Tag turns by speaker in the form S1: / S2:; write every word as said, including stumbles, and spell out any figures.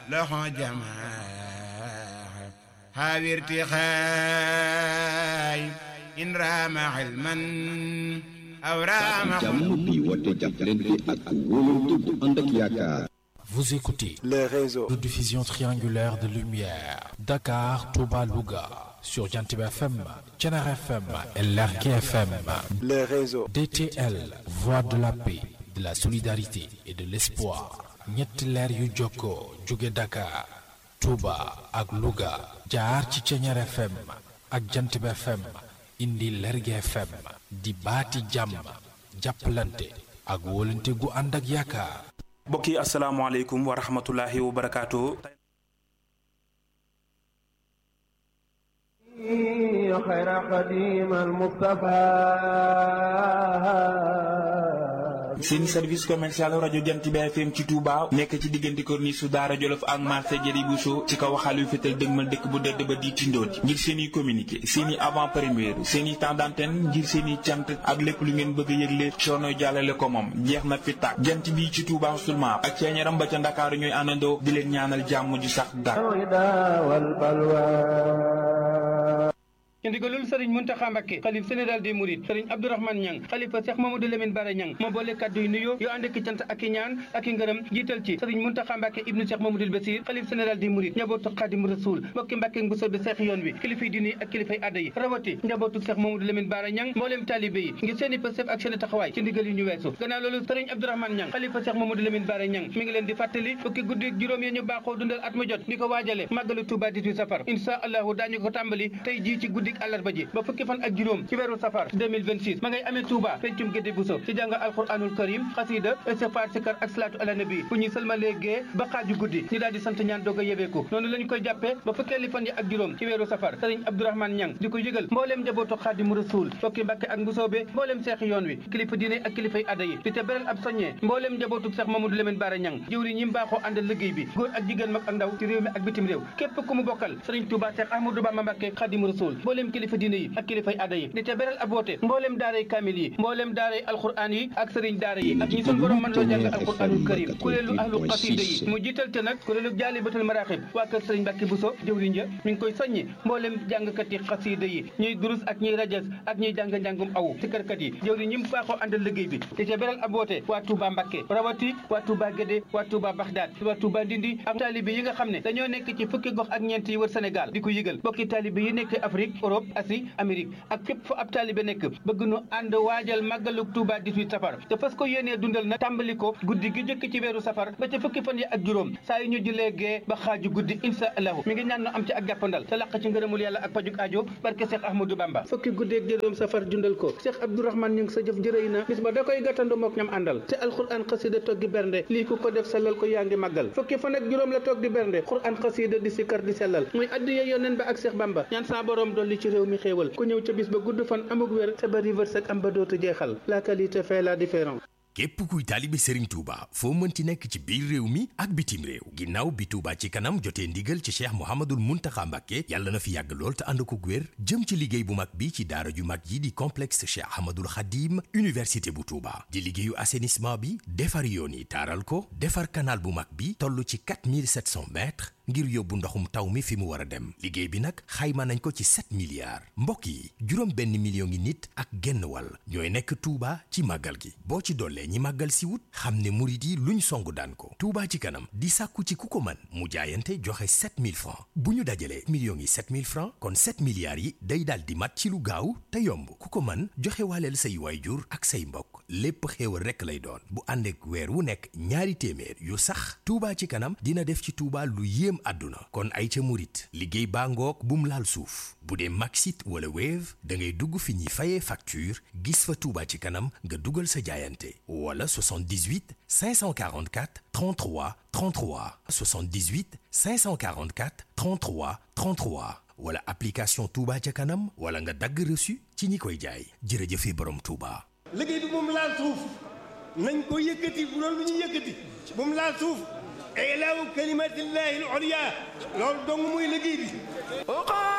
S1: loxo jamaa xaawir ti xaay in raama xilman aw raama
S2: jàmm bi woote jàppalante ak wóolante bu ànd ak yaakaar.
S3: Vous écoutez
S4: le réseau
S3: de diffusion triangulaire de lumière Dakar, Touba, Louga sur Jantib F M, Thiénaba F M et Lergui F M.
S4: le réseau
S3: D T L, voix de la paix, de la solidarité et de l'espoir. ñetti leer yu jokkoo jóge Dakar, Touba ak Louga jaar ci Thiénaba F M ak Jantib F M indi Lergui F M di baati jàmm jàppalante ak wóolante gu ànd ak yaakaar.
S5: mbokk yi asalaamaaleykum wa rahmatullahi wa barakaatu.
S6: xayra xadim al Mustafa.
S7: seen service commercial rajo Jantib F M ci Touba nekk ci diggante corniche su Daara Jolof ak marché Jëri Bousso ci kaw waxal yu fetal dëgmal dëkk bu dëdd ba di Tindoodi ngir seen i communiqué seen i avant première seen i temps d'antenne ngir seen i cant ak lépp lu ngeen bëgg a yëgle coono jàllale ko moom jeex na fi tàkk jant bi ci Touba seulement ak ceeñaram ba ca Ndakaaru ñooy àndandoo di leen ñaanal jàmm ju sax dàkk.
S8: ci ndigalul Serigne Mountakha Mbacké xalif général des Mourides Serigne Abdourahmane Niang xalifa Cheikh Mamadou Lamine Bara Niang moo boole kàddu yu nuyoo yoo ànd ak cant ak i ñaan ak i ngërëm jiital ci Serigne Mountakha Mbacké ibnu Cheikh Mamadou Bassir xalif général des Mourides njabootu Xaadimu Rasuul mbokki Mbacké bu soobee Cheikh yoon wi kilifay diine ak kilifay aada yi rawati njabootu Cheikh Mamadou Lamine Bara Niang mbooleem talibé yi ngir seeni pësëf ak seeni taxawaay ci ndigal yu ñu weesu gannaaw loolu Serigne Abdourahmane Niang xalifa Cheikh Mamadou Lamine Bara Niang mi ngi leen di fàttali fukki guddi juróom yi ñu baaxoo dundal at mu jot di ko waajale màggalu Touba dix-huit safar insha allahu daañu ko tàmbali tey ji ci guddik àllarba ji fukki fan ak juróom ci weeru safar deux mille vingt-six ma ngay amee Touba pencum Gédé Bousso ci jàng alquranul karim xasida istighfar sikar ak salatu ala nabi fu ñuy sëlmalee gée ba xaaju guddi ñu daal di sant ñaan doog a yebeeku noonu la ñu koy jàppee ba fukkeeli fan yi ak juróom ci weeru safar Serigne Abdourahmane Niang di ko yëgal mbooleem njabootu Xaadimu Rasuul fokki Mbàkke ak Mbusoobe mbooleem seex yoon wi kilifa diine ak kilifay aada yi di te beral ab soññee mbooleem njabootu Cheikh Mamadou Lamine Bara Niang jëwri ñi mbaaxoo àndal liggéey bi góor ak jigéen mag ak ndaw ci réew mi ak bitim réew képp ku mu bokkal Serigne Touba Cheikh Ahmadou Bamba Mbàkke Xaadimu Rasuul mbooleem kilifa diine yi ak kilifay aada yi di te beral ab woote mbooleem daaray kaamil yi mbooleem daaray alquran yi ak sëriñ daara yi ak ñi sun borom mën loo jàng alquranul karim kuréelu ahlu xasida yi mu jiital te nag kuréelu jaalibatul maraaxib waa kër sëriñ Mbàkke Buso jëwriñ ja mi ngi koy soññi mbooleem jàngkat yi xasida yi ñuy durus ak ñuy rajas ak ñuy jàng njàngum aw ci kërkat yi jëwriñ ñi mu baaxoo àndal liggéey bi di te beral ab woote waa Touba Mbàkke rawati waa Touba Gédé waa Touba Baxdaad waa Touba Ndindi ak taalibe yi nga xam ne dañoo nekk ci fukki gox ak ñeent yi wër Sénégal di ko yëgal bokki taalibe yi nekk Afrique Europe Asie Amérique ak fépp fu ab taalibe nekk bëgg nu ànd waajal màggalug Touba dix-huit safar te fas ko yéenee dundal na tàmbali ko guddi gi jëkk ci weeru safar ba ca fukki fan yi ak juróom saa yu ñu julee gee ba xaaju guddi insha allahu mi ngi ñaan nu am ci ak jàppandal te laq ci ngërëmul yàlla ak pajuk aajo barke Cheikh Ahmadou Bamba fukki guddi ak juróom safar dundal ko Cheikh Abdourahmane Niang sa jëf jërëy na bis ba da koy gàttandu mook ñam àndal te alquran xasida toog di bernde lii ku ko def sellal ko yaa ngi màggal fukki fan ak juróom la toog di bernde quran xasida di sikkar di sellal muy addiya yoneen ba ak Cheikh Bamba ñaan sa borom dolli ci réew mi xéewal ku ñëw ca bis ba gudd fan amug wér te bari wërsëg am ba dootu jeexal la qualité fait la différence.
S9: képp kuy taalibe Serigne Touba foo mënti nekk ci biir réew mi ak bitim réew ginnaaw bi Touba ci kanam jotee ndigal ci Cheikh Mouhamadoul Mountakha Mbacké yàlla na fi yàgg lool te ànd ko wér jëm ci liggéey bu mag bi ci daara ju mag yi di complexe Cheikh Ahmadoul Khadim université bu Touba di liggéeyu assainissement bi defar yoon yi taaral ko defar canal bu mag bi toll ci quatre mille sept cents mètres ngir yóbbu ndoxum taw mi fi mu war a dem liggéey bi nag xayma nañ ko ci sept milliards mbokk yi juróom benn million ngi nit ak genn wàll ñooy nekk Touba ci màggal gi boo ci dollee ñi màggal si wut xam ne murit yi luñ songu daan ko Touba ci kanam di sàkku ci ku ko mën mu jaayante joxe sept mille francs bu ñu dajalee millions yi sept mille francs kon sept milliards yi day daal di mat ci lu gaaw te yomb ku ko mën joxe waaleel say waayjur ak say mbokk lépp xéewal rekk lay doon bu ànd ak weer wu nekk ñaari téeméer yu sax Touba ci kanam dina def ci Touba lu yéem àdduna kon ay ca murit liggéey baa ngoog bum laal suuf bu dee Maxit wala Wave da ngay dugg fi ñuy fayee facture gis fa Touba ci kanam nga dugal sa jaayante wala soixante-dix-huit cinq cent quarante-quatre trente-trois trente-trois soixante-dix-huit cinq cent quarante-quatre trente-trois trente-trois wala application Touba ca kanam wala nga dagg reçu ci ñi koy jaay jërëjëfe borom Touba.
S10: liggéey bi moom laal suuf nañ ko yëkkati bu loolu lu ñuy yëkkati moom laal suuf ilaahu kalimatillahi al-ulya loolu dong muy liggéey bi